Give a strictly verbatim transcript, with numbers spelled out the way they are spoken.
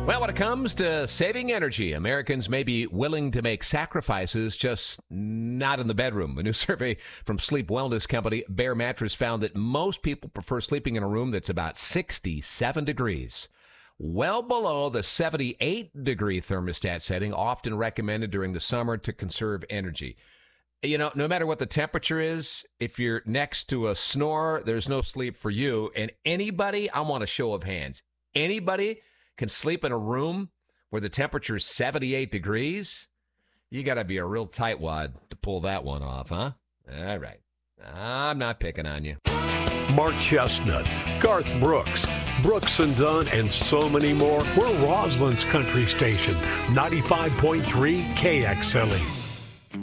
Well, when it comes to saving energy, Americans may be willing to make sacrifices, just not in the bedroom. A new survey from sleep wellness company Bear Mattress found that most people prefer sleeping in a room that's about sixty-seven degrees, well below the seventy-eight degree thermostat setting often recommended during the summer to conserve energy. You know, no matter what the temperature is, if you're next to a snorer, there's no sleep for you. And anybody, I want a show of hands, anybody can sleep in a room where the temperature is seventy-eight degrees? You got to be a real tightwad to pull that one off, huh? All right. I'm not picking on you. Mark Chestnut, Garth Brooks, Brooks and Dunn, and so many more. We're Roslyn's country station, ninety-five point three K X L E.